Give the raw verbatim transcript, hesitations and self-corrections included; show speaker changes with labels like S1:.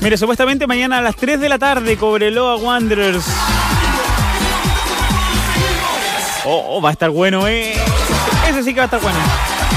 S1: Mire, supuestamente mañana a las tres de la tarde, Cobreloa Wanderers. Oh, oh, va a estar bueno, eh. Ese sí que va a estar bueno.